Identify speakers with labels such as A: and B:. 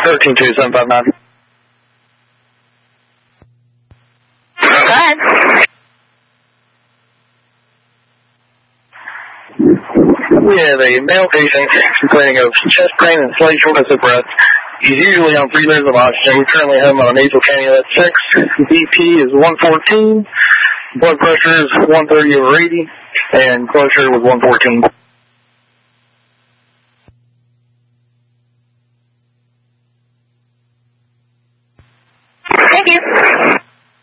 A: 132759.
B: Go ahead.
A: We have a male patient complaining of chest pain and slight shortness of breath. He's usually on 3 layers of oxygen. We currently have him on a nasal cannula at 6. BP is 114. Blood pressure is 130/80. And blood sugar was 114.